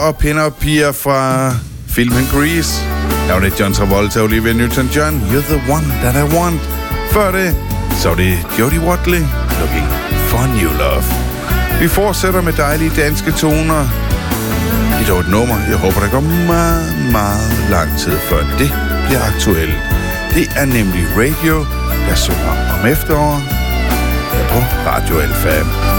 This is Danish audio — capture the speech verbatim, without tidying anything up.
og pin-up-piger fra filmen Grease. Her var det John Travolta og Olivia Newton-John. You're the one that I want. Før det, så var det Jodie Watley. Looking for new love. Vi fortsætter med dejlige danske toner. I dog et nummer. Jeg håber, der går meget, meget lang tid, før det bliver aktuelt. Det er nemlig Radio, der synger om efterår her på Radio Alfa.